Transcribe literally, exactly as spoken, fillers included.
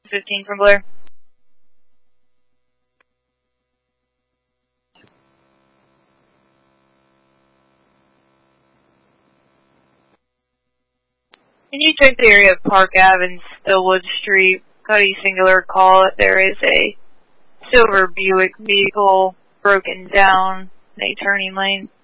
fifteen from Blair. Can you check the area of Park Avenue and Stillwood Street? Cody Singular call it. There is a silver Buick vehicle broken down in a turning lane.